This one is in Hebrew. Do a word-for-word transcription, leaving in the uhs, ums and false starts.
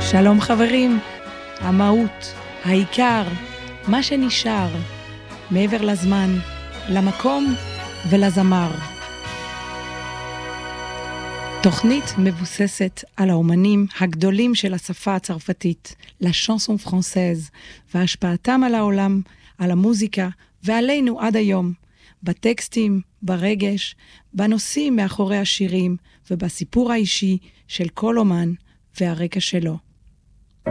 שלום חברים, המהות, העיקר, מה שנשאר, מעבר לזמן, למקום ולזמר. תוכנית מבוססת על האומנים הגדולים של השפה הצרפתית, la chanson française, והשפעתם על העולם, על המוזיקה ועלינו עד היום, בטקסטים, ברגש, בנושאים מאחורי השירים ובסיפור האישי של כל אומן והרקע שלו.